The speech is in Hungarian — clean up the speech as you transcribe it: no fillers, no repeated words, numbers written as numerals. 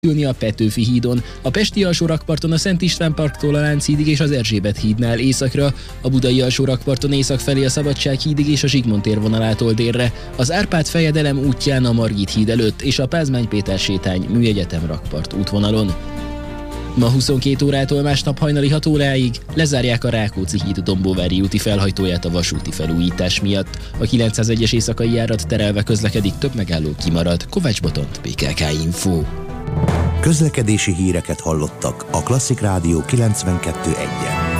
ülni a Petőfi hídon, a pesti alsórakparton a Szent István parktól a Lánchídig és az Erzsébet hídnál északra, a budai alsórakparton észak felé a Szabadság hídig és a Zsigmond tér vonalától délre, az Árpád-fejedelem útján a Margit híd előtt és a Pázmány Péter sétány Műegyetem rakpart útvonalon. Ma 22 órától másnap hajnali 6 óráig lezárják a Rákóczi híd Dombóvári úti felhajtóját a vasúti felújítás miatt. A 901-es éjszakai járat terelve közlekedik, több megálló kimarad. Kovács Botont, PKK Info. Közlekedési híreket hallottak a Klasszik Rádió 92.1-en.